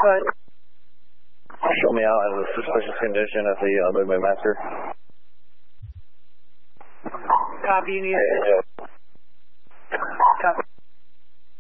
Good. Show me out as a suspicious condition at the Midway Master. Copy, you need Hey, Copy.